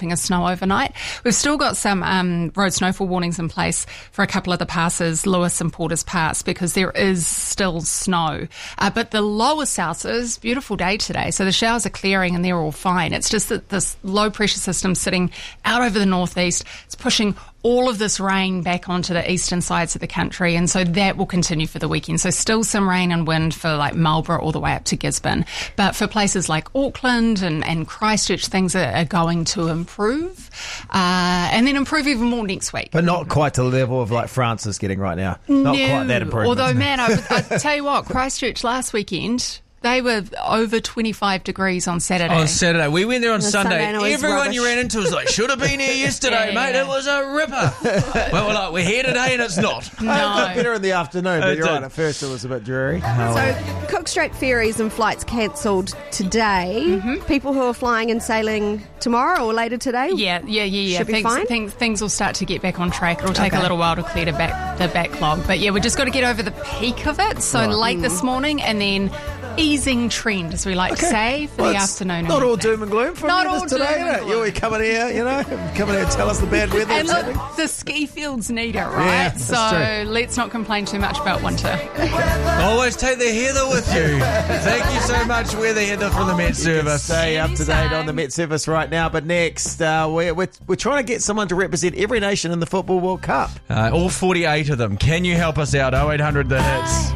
dumping of snow overnight. We've still got some road snowfall warnings in place for a couple of the passes, Lewis and Porter's Pass, because there is still snow. But the lower south is beautiful day today, so the showers are clearing and they're all fine. It's just that this low pressure system sitting out over the northeast, it's pushing all of this rain back onto the eastern sides of the country, and so that will continue for the weekend. So still some rain and wind for like Marlborough all the way up to Gisborne. But for places like Auckland and Christchurch, things are going to improve, and then improve even more next week. But not quite to the level of like France is getting right now. Not quite that improvement. Although, man, I tell you what, Christchurch last weekend, they were over 25 degrees on Saturday. On Saturday. We went there on Sunday. Everyone rubbish. you ran into was like, should have been here yesterday, mate. It was a ripper. Well, we're like, we're here today and it's not. It got better in the afternoon, but you're right. At first it was a bit dreary. So, Cook Strait ferries and flights cancelled today. Mm-hmm. People who are flying and sailing tomorrow or later today? Yeah. Should be fine? Things will start to get back on track. It'll take a little while to clear the backlog. But yeah, we just got to get over the peak of it. So late this morning, and then easing trend, as we like to say, for the afternoon. Not all doom and gloom from Not you all this today, doom and innit? gloom. You're coming here, coming here and tell us the bad weather. And that's happening. look, the ski fields need it, right? Yeah, that's so true. let's not complain too much about winter. Always take the Heather with you. Thank you so much, Weather Heather from the Met Service. Stay up to date on the Met Service right now. But next, we're trying to get someone to represent every nation in the Football World Cup. All 48 of them. Can you help us out? 0800 The Hits.